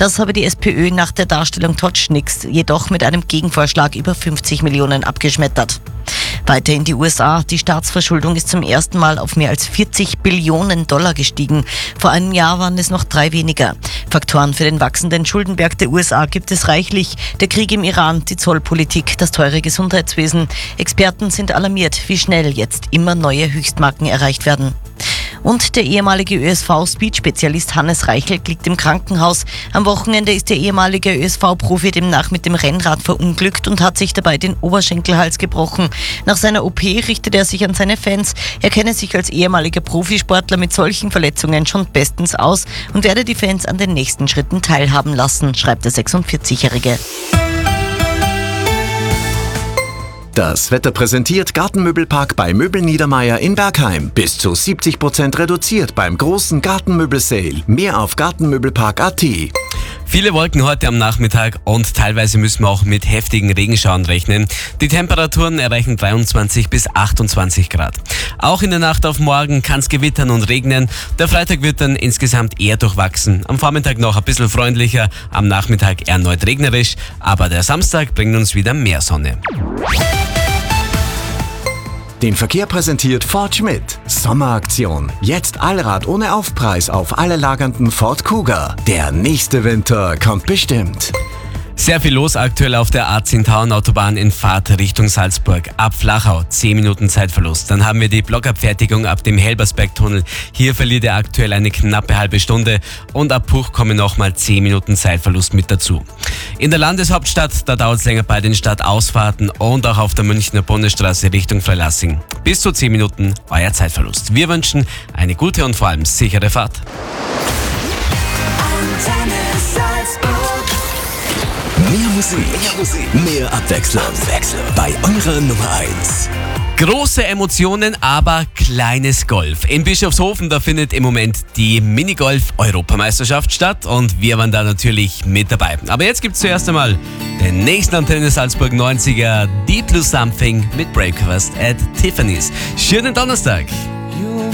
Das habe die SPÖ nach der Darstellung Totschniks jedoch mit einem Gegenvorschlag über 50 Millionen abgeschmettert. Weiter in die USA. Die Staatsverschuldung ist zum ersten Mal auf mehr als 40 Billionen Dollar gestiegen. Vor einem Jahr waren es noch 3 weniger. Faktoren für den wachsenden Schuldenberg der USA gibt es reichlich. Der Krieg im Iran, die Zollpolitik, das teure Gesundheitswesen. Experten sind alarmiert, wie schnell jetzt immer neue Höchstmarken erreicht werden. Und der ehemalige ÖSV-Speed-Spezialist Hannes Reichelt liegt im Krankenhaus. Am Wochenende ist der ehemalige ÖSV-Profi demnach mit dem Rennrad verunglückt und hat sich dabei den Oberschenkelhals gebrochen. Nach seiner OP richtet er sich an seine Fans. Er kenne sich als ehemaliger Profisportler mit solchen Verletzungen schon bestens aus und werde die Fans an den nächsten Schritten teilhaben lassen, schreibt der 46-Jährige. Das Wetter präsentiert Gartenmöbelpark bei Möbel Niedermeier in Bergheim. Bis zu 70% reduziert beim großen Gartenmöbel-Sale. Mehr auf gartenmöbelpark.at. Viele Wolken heute am Nachmittag und teilweise müssen wir auch mit heftigen Regenschauern rechnen. Die Temperaturen erreichen 23 bis 28 Grad. Auch in der Nacht auf morgen kann es gewittern und regnen. Der Freitag wird dann insgesamt eher durchwachsen. Am Vormittag noch ein bisschen freundlicher, am Nachmittag erneut regnerisch. Aber der Samstag bringt uns wieder mehr Sonne. Den Verkehr präsentiert Ford Schmidt. Sommeraktion. Jetzt Allrad ohne Aufpreis auf alle lagernden Ford Kuga. Der nächste Winter kommt bestimmt. Sehr viel los aktuell auf der A10-Autobahn in Fahrt Richtung Salzburg. Ab Flachau 10 Minuten Zeitverlust. Dann haben wir die Blockabfertigung ab dem Helbersbergtunnel. Hier verliert er aktuell eine knappe halbe Stunde. Und ab Puch kommen nochmal 10 Minuten Zeitverlust mit dazu. In der Landeshauptstadt, da dauert es länger bei den Stadtausfahrten und auch auf der Münchner Bundesstraße Richtung Freilassing. Bis zu 10 Minuten euer Zeitverlust. Wir wünschen eine gute und vor allem sichere Fahrt. Mehr Musik, mehr Abwechslung. Bei eurer Nummer 1. Große Emotionen, aber kleines Golf. In Bischofshofen, da findet im Moment die Minigolf-Europameisterschaft statt und wir waren da natürlich mit dabei. Aber jetzt gibt's zuerst einmal den nächsten Antenne Salzburg 90er, Deep Blue Something mit Breakfast at Tiffany's. Schönen Donnerstag!